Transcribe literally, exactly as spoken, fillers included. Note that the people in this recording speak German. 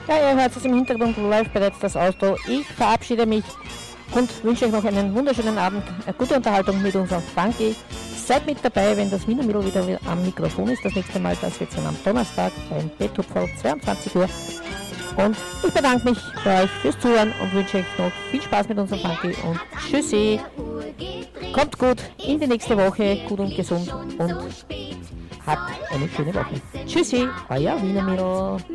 Ja, ihr hört es im Hintergrund, läuft bereits das Auto. Ich verabschiede mich und wünsche euch noch einen wunderschönen Abend, eine gute Unterhaltung mit unserem Funky. Seid mit dabei, wenn das Wiener Mädel wieder am Mikrofon ist. Das nächste Mal, das wird dann am Donnerstag beim B-Tupferl zweiundzwanzig Uhr. Und ich bedanke mich bei euch fürs Zuhören und wünsche euch noch viel Spaß mit unserem Funky und tschüssi. Kommt gut in die nächste Woche, gut und gesund und habt eine schöne Woche. Tschüssi, euer Wiener Mädel.